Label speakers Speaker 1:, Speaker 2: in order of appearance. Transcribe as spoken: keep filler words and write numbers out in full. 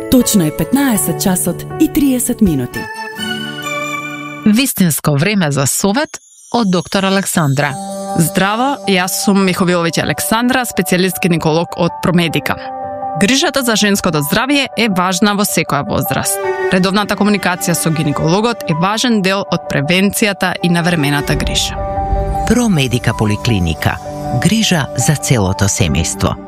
Speaker 1: Точно е петнаесет часот и триесет минути.
Speaker 2: Вистинско време за совет од доктор Александра.
Speaker 3: Здраво, јас сум Миховиловиќ Александра, специјалист гинеколог од Промедика. Грижата за женското здравје е важна во секоја возраст. Редовната комуникација со гинекологот е важен дел од превенцијата и навремената грижа.
Speaker 4: Промедика поликлиника. Грижа за целото семејство.